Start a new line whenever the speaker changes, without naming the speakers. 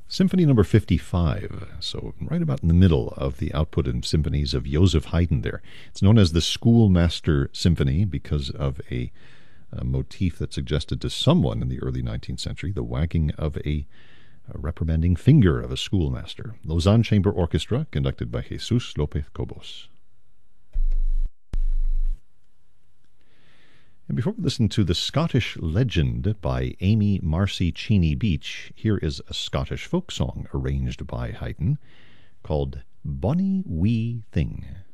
Symphony number 55, so right about in the middle of the output and symphonies of Joseph Haydn there. It's known as the Schoolmaster Symphony because of a motif that suggested to someone in the early 19th century the wagging of a reprimanding finger of a schoolmaster. Lausanne Chamber Orchestra, conducted by Jesus Lopez Cobos. And before we listen to The Scottish Legend by Amy Marcy Cheney Beach, here is a Scottish folk song arranged by Haydn called Bonny Wee Thing.